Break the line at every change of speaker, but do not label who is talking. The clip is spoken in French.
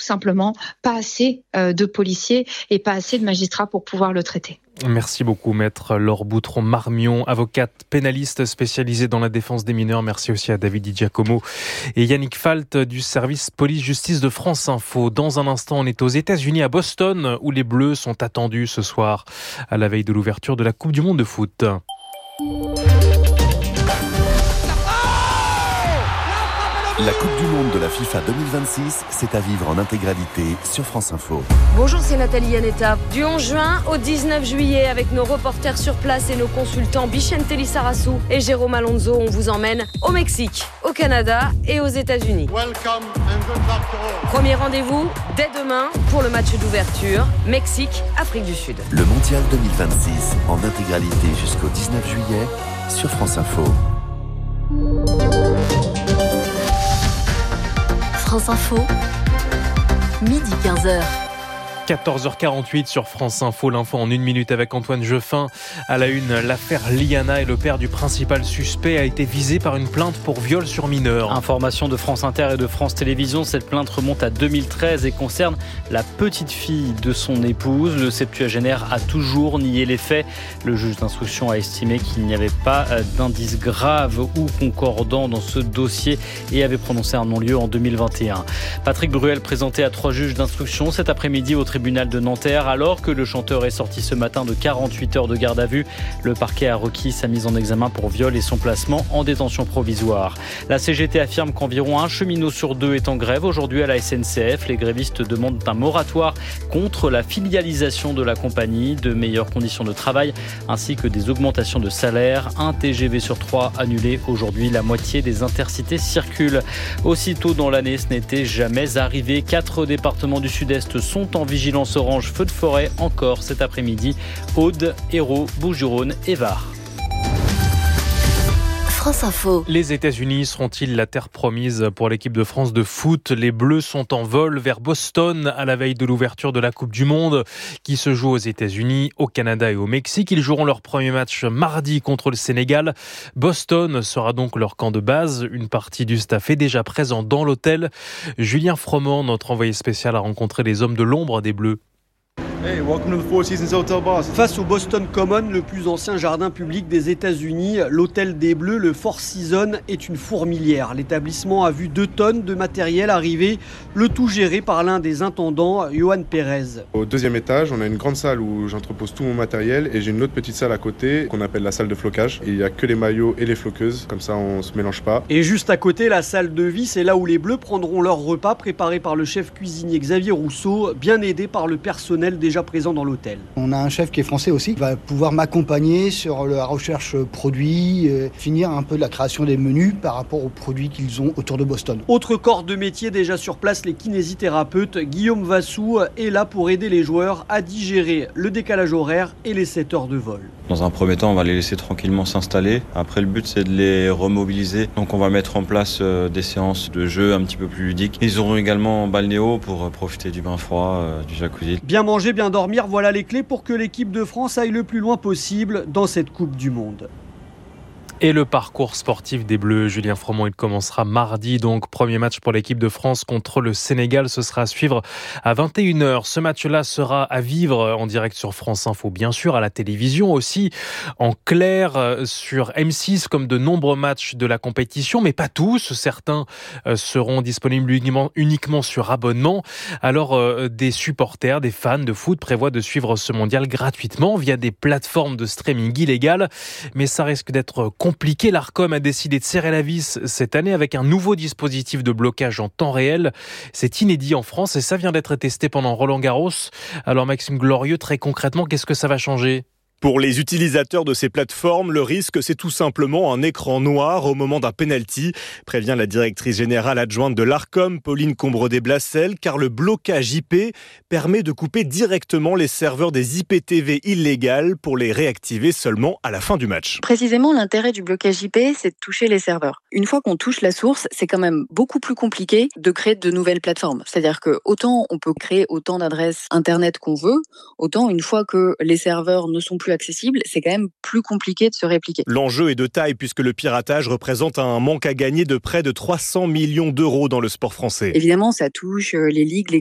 simplement pas assez de policiers et pas assez de magistrats pour pouvoir le traiter.
Merci beaucoup, maître Laure Boutron-Marmion, avocate pénaliste spécialisée dans la défense des mineurs. Merci aussi à David Di Giacomo et Yannick Falt du service police-justice de France Info. Dans un instant, on est aux États-Unis, à Boston, où les Bleus sont attendus ce soir à la veille de l'ouverture de la Coupe du Monde de foot.
La Coupe du Monde de la FIFA 2026, c'est à vivre en intégralité sur France Info.
Bonjour, c'est Nathalie Yanetta. Du 11 juin au 19 juillet, avec nos reporters sur place et nos consultants Bichente Lissarassou et Jérôme Alonso, on vous emmène au Mexique, au Canada et aux États-Unis. Premier rendez-vous dès demain pour le match d'ouverture, Mexique-Afrique du Sud.
Le Mondial 2026 en intégralité jusqu'au 19 juillet sur France Info.
France Info, midi 15h.
14h48 sur France Info, l'info en 1 minute avec Antoine Jeuffin. À la une, l'affaire Liana et le père du principal suspect a été visé par une plainte pour viol sur mineur.
Information de France Inter et de France Télévisions, cette plainte remonte à 2013 et concerne la petite fille de son épouse. Le septuagénaire a toujours nié les faits. Le juge d'instruction a estimé qu'il n'y avait pas d'indices graves ou concordants dans ce dossier et avait prononcé un non-lieu en 2021. Patrick Bruel présenté à 3 juges d'instruction cet après-midi au tribunal de Nanterre, alors que le chanteur est sorti ce matin de 48 heures de garde à vue. Le parquet a requis sa mise en examen pour viol et son placement en détention provisoire. La CGT affirme qu'environ 1 cheminot sur 2 est en grève aujourd'hui à la SNCF. Les grévistes demandent un moratoire contre la filialisation de la compagnie, de meilleures conditions de travail ainsi que des augmentations de salaire. Un TGV sur 3 annulé aujourd'hui. La moitié des intercités circulent. Aussitôt dans l'année, ce n'était jamais arrivé. 4 départements du Sud-Est sont en vigilance orange feu de forêt encore cet après-midi. Aude, Hérault, Bouches-du-Rhône et Var.
France Info.
Les États-Unis seront-ils la terre promise pour l'équipe de France de foot ? Les Bleus sont en vol vers Boston à la veille de l'ouverture de la Coupe du Monde qui se joue aux États-Unis, au Canada et au Mexique. Ils joueront leur premier match mardi contre le Sénégal. Boston sera donc leur camp de base. Une partie du staff est déjà présent dans l'hôtel. Julien Froment, notre envoyé spécial, a rencontré les hommes de l'ombre des Bleus.
Hey, welcome to the Four Seasons Hotel Boston. Face au Boston Common, le plus ancien jardin public des États-Unis, l'hôtel des Bleus, le Four Seasons, est une fourmilière. L'établissement a vu 2 tonnes de matériel arriver, le tout géré par l'un des intendants, Johan Pérez.
Au 2e étage, on a une grande salle où j'entrepose tout mon matériel et j'ai une autre petite salle à côté qu'on appelle la salle de flocage. Et il n'y a que les maillots et les floqueuses, comme ça on se mélange pas.
Et juste à côté, la salle de vie, c'est là où les Bleus prendront leur repas préparé par le chef cuisinier Xavier Rousseau, bien aidé par le personnel déjà présent dans l'hôtel.
On a un chef qui est français aussi, qui va pouvoir m'accompagner sur la recherche produits, finir un peu de la création des menus par rapport aux produits qu'ils ont autour de Boston.
Autre corps de métier déjà sur place, les kinésithérapeutes. Guillaume Vassou est là pour aider les joueurs à digérer le décalage horaire et les 7 heures de vol.
Dans un premier temps, on va les laisser tranquillement s'installer. Après, le but, c'est de les remobiliser. Donc, on va mettre en place des séances de jeu un petit peu plus ludiques. Ils auront également un balnéo pour profiter du bain froid, du jacuzzi.
Bien manger, bien dormir, voilà les clés pour que l'équipe de France aille le plus loin possible dans cette Coupe du Monde.
Et le parcours sportif des Bleus, Julien Froment, il commencera mardi, donc premier match pour l'équipe de France contre le Sénégal. Ce sera à suivre à 21h. Ce match-là sera à vivre en direct sur France Info, bien sûr, à la télévision aussi, en clair sur M6, comme de nombreux matchs de la compétition, mais pas tous. Certains seront disponibles uniquement sur abonnement. Alors, des supporters, des fans de foot prévoient de suivre ce mondial gratuitement via des plateformes de streaming illégales, mais ça risque d'être compliqué. L'Arcom a décidé de serrer la vis cette année avec un nouveau dispositif de blocage en temps réel. C'est inédit en France et ça vient d'être testé pendant Roland-Garros. Alors Maxime Glorieux, très concrètement, qu'est-ce que ça va changer ?
Pour les utilisateurs de ces plateformes, le risque, c'est tout simplement un écran noir au moment d'un penalty, prévient la directrice générale adjointe de l'Arcom, Pauline Combré-Blassel, car le blocage IP permet de couper directement les serveurs des IPTV illégales pour les réactiver seulement à la fin du match.
Précisément, l'intérêt du blocage IP, c'est de toucher les serveurs. Une fois qu'on touche la source, c'est quand même beaucoup plus compliqué de créer de nouvelles plateformes. C'est-à-dire que autant on peut créer autant d'adresses Internet qu'on veut, autant une fois que les serveurs ne sont plus accessible, c'est quand même plus compliqué de se répliquer.
L'enjeu est de taille puisque le piratage représente un manque à gagner de près de 300 millions d'euros dans le sport français.
Évidemment, ça touche les ligues, les